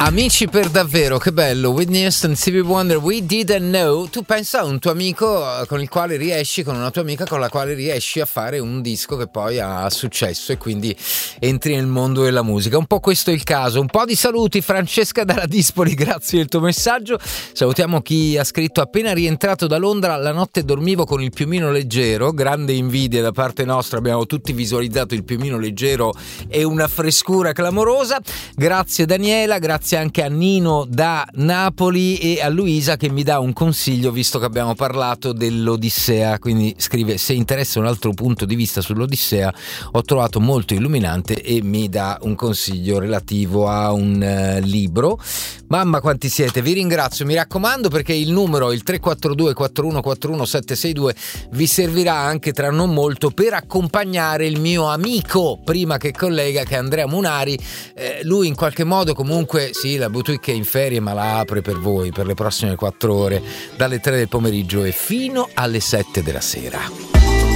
Amici per davvero, che bello. Whitney Houston, Stevie Wonder, We Didn't Know. Tu pensa a un tuo amico con il quale riesci, con una tua amica con la quale riesci a fare un disco che poi ha successo e quindi entri nel mondo della musica. Un po' questo è il caso. Un po' di saluti. Francesca dalla Dispoli, grazie del tuo messaggio. Salutiamo chi ha scritto: appena rientrato da Londra la notte dormivo con il piumino leggero. Grande invidia da parte nostra, abbiamo tutti visualizzato il piumino leggero e una frescura clamorosa. Grazie Daniela, grazie anche a Nino da Napoli e a Luisa che mi dà un consiglio visto che abbiamo parlato dell'Odissea, quindi scrive: se interessa un altro punto di vista sull'Odissea ho trovato molto illuminante, e mi dà un consiglio relativo a un libro. Mamma quanti siete, vi ringrazio, mi raccomando, perché il numero, il 342 4141 762, vi servirà anche tra non molto per accompagnare il mio amico prima che collega, che è Andrea Munari. Lui in qualche modo comunque sì, la boutique è in ferie ma la apre per voi per le prossime 4 ore dalle 3 del pomeriggio e fino alle 7 della sera.